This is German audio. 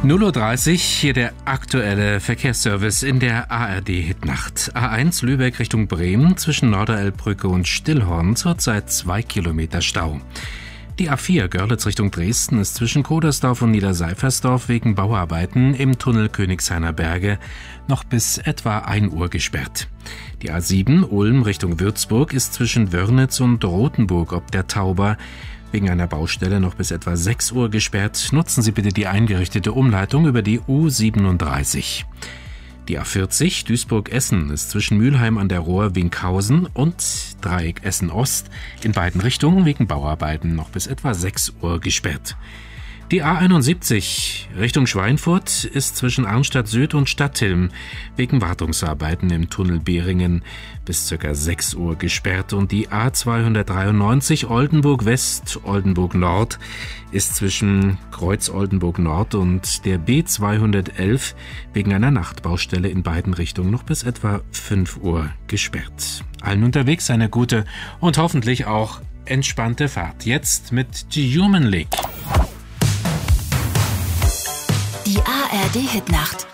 0:30 Uhr, hier der aktuelle Verkehrsservice in der ARD-Hitnacht. A1 Lübeck Richtung Bremen zwischen Norderelbbrücke und Stillhorn zurzeit 2 Kilometer Stau. Die A4 Görlitz Richtung Dresden ist zwischen Kodersdorf und Niederseifersdorf wegen Bauarbeiten im Tunnel Königshainer Berge noch bis etwa 1 Uhr gesperrt. Die A7 Ulm Richtung Würzburg ist zwischen Wörnitz und Rothenburg ob der Tauber wegen einer Baustelle noch bis etwa 6 Uhr gesperrt. Nutzen Sie bitte die eingerichtete Umleitung über die U37. Die A40 Duisburg-Essen ist zwischen Mülheim an der Rohr Winkhausen und Dreieck Essen-Ost in beiden Richtungen wegen Bauarbeiten noch bis etwa 6 Uhr gesperrt. Die A71 Richtung Schweinfurt ist zwischen Arnstadt Süd und Stadthilm wegen Wartungsarbeiten im Tunnel Behringen bis ca. 6 Uhr gesperrt. Und die A293 Oldenburg West, Oldenburg Nord ist zwischen Kreuz Oldenburg Nord und der B211 wegen einer Nachtbaustelle in beiden Richtungen noch bis etwa 5 Uhr gesperrt. Allen unterwegs eine gute und hoffentlich auch entspannte Fahrt. Jetzt mit The Human League. Die ARD-Hitnacht